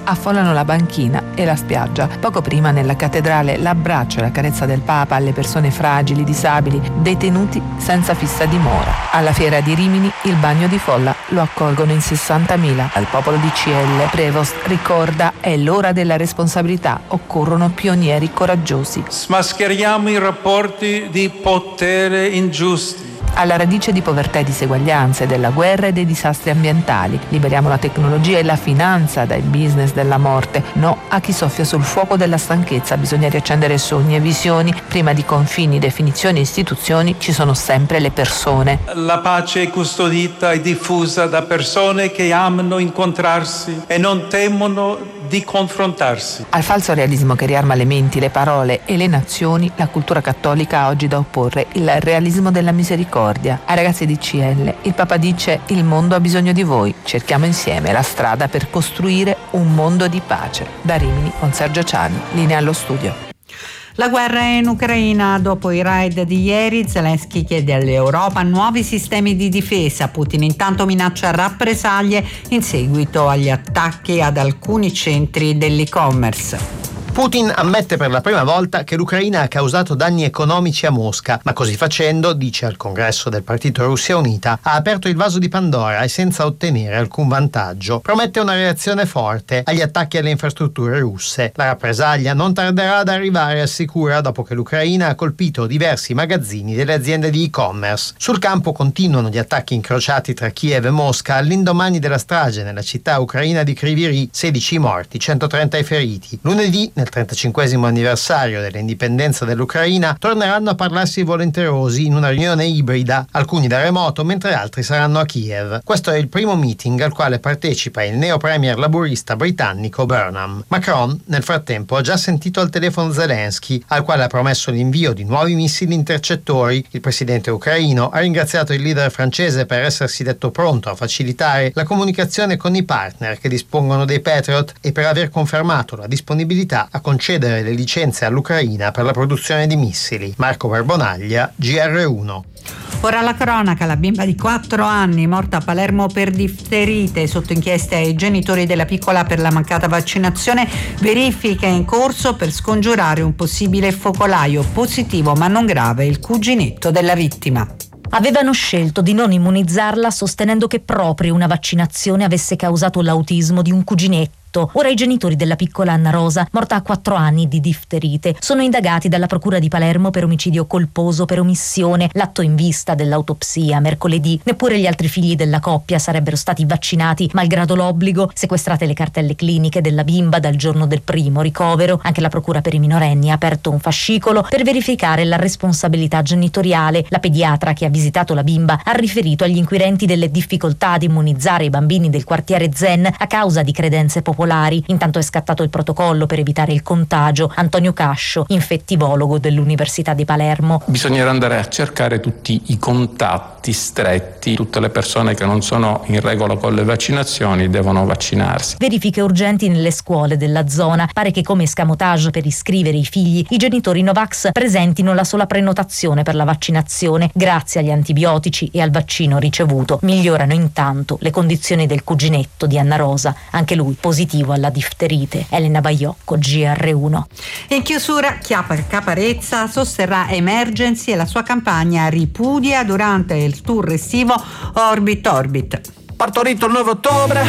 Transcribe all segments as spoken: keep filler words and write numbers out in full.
affollano la banchina e la spiaggia. Poco prima nella cattedrale l'abbraccio e la carezza del Papa alle persone fragili, disabili, detenuti senza fissa dimora. Alla fiera di Rimini il bagno di folla lo accolgono in sessantamila. Al popolo di C L Prevost ricorda: è l'ora della responsabilità, occorrono pionieri coraggiosi. Smascheriamo i rapporti di potere ingiusti. Alla radice di povertà e diseguaglianze, della guerra e dei disastri ambientali. Liberiamo la tecnologia e la finanza dai business della morte. No a chi soffia sul fuoco della stanchezza. Bisogna riaccendere sogni e visioni. Prima di confini, definizioni e istituzioni ci sono sempre le persone. La pace è custodita e diffusa da persone che amano incontrarsi e non temono di confrontarsi. Al falso realismo che riarma le menti, le parole e le nazioni, la cultura cattolica ha oggi da opporre il realismo della misericordia. Ai ragazzi di C L il Papa dice: il mondo ha bisogno di voi, cerchiamo insieme la strada per costruire un mondo di pace. Da Rimini con Sergio Ciani, linea allo studio. La guerra in Ucraina. Dopo i raid di ieri, Zelensky chiede all'Europa nuovi sistemi di difesa. Putin intanto minaccia rappresaglie in seguito agli attacchi ad alcuni centri dell'e-commerce. Putin ammette per la prima volta che l'Ucraina ha causato danni economici a Mosca, ma così facendo, dice al congresso del partito Russia Unita, ha aperto il vaso di Pandora e senza ottenere alcun vantaggio. Promette una reazione forte agli attacchi alle infrastrutture russe. La rappresaglia non tarderà ad arrivare, assicura, dopo che l'Ucraina ha colpito diversi magazzini delle aziende di e-commerce. Sul campo continuano gli attacchi incrociati tra Kiev e Mosca all'indomani della strage nella città ucraina di Kryvyi Rih, sedici morti, centotrenta i feriti. Lunedì, nel trentacinquesimo anniversario dell'indipendenza dell'Ucraina, torneranno a parlarsi i volenterosi in una riunione ibrida, alcuni da remoto mentre altri saranno a Kiev. Questo è il primo meeting al quale partecipa il neo premier laburista britannico Burnham. Macron, nel frattempo, ha già sentito al telefono Zelensky, al quale ha promesso l'invio di nuovi missili intercettori. Il presidente ucraino ha ringraziato il leader francese per essersi detto pronto a facilitare la comunicazione con i partner che dispongono dei Patriot e per aver confermato la disponibilità a concedere le licenze all'Ucraina per la produzione di missili. Marco Barbonaglia, G R uno. Ora la cronaca. La bimba di quattro anni morta a Palermo per difterite, sotto inchiesta ai genitori della piccola per la mancata vaccinazione. Verifiche in corso per scongiurare un possibile focolaio. Positivo ma non grave il cuginetto della vittima. Avevano scelto di non immunizzarla sostenendo che proprio una vaccinazione avesse causato l'autismo di un cuginetto. Ora i genitori della piccola Anna Rosa, morta a quattro anni di difterite, sono indagati dalla procura di Palermo per omicidio colposo per omissione. L'atto in vista dell'autopsia mercoledì. Neppure gli altri figli della coppia sarebbero stati vaccinati malgrado l'obbligo. Sequestrate le cartelle cliniche della bimba dal giorno del primo ricovero. Anche la procura per i minorenni ha aperto un fascicolo per verificare la responsabilità genitoriale. La pediatra che ha visitato la bimba ha riferito agli inquirenti delle difficoltà ad immunizzare i bambini del quartiere Zen a causa di credenze popolari. Intanto è scattato il protocollo per evitare il contagio. Antonio Cascio, infettivologo dell'Università di Palermo. Bisognerà andare a cercare tutti i contatti stretti, tutte le persone che non sono in regola con le vaccinazioni devono vaccinarsi. Verifiche urgenti nelle scuole della zona. Pare che come escamotage per iscrivere i figli, i genitori Novax presentino la sola prenotazione per la vaccinazione. Grazie agli antibiotici e al vaccino ricevuto migliorano intanto le condizioni del cuginetto di Anna Rosa, anche lui positivo alla difterite. Elena Baiocco, G R uno. In chiusura, Chiapa Caparezza sosterrà Emergency e la sua campagna ripudia durante il tour estivo Orbit Orbit. Partorito il nove ottobre,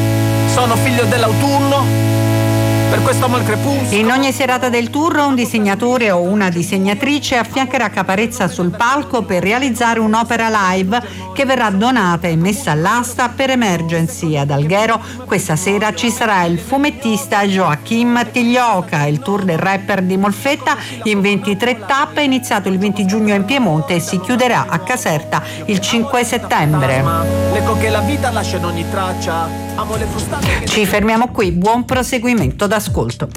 sono figlio dell'autunno, per questo amo il crepuscolo. In ogni serata del tour un disegnatore o una disegnatrice affiancherà Caparezza sul palco per realizzare un'opera live che verrà donata e messa all'asta per Emergency. Ad Alghero questa sera ci sarà il fumettista Joachim Tiglioca. Il tour del rapper di Molfetta in ventitré tappe è iniziato il venti giugno in Piemonte e si chiuderà a Caserta il cinque settembre. L'eco che la vita lascia in ogni traccia. Amo le frustate che... Ci fermiamo qui, buon proseguimento d'ascolto.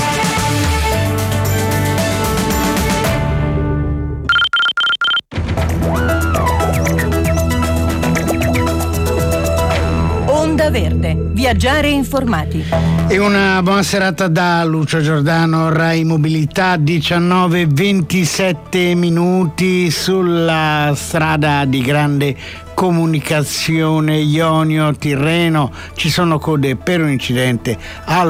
Onda Verde, viaggiare informati. E una buona serata da Lucio Giordano, Rai Mobilità, diciannove e ventisette minuti sulla strada di grande comunicazione Ionio-Tirreno. Ci sono code per un incidente al